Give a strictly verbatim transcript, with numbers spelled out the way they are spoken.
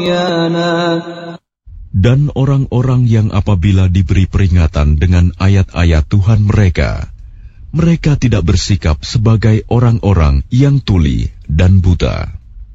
Dan orang-orang yang apabila diberi peringatan dengan ayat-ayat Tuhan mereka, mereka tidak bersikap sebagai orang-orang yang tuli dan buta.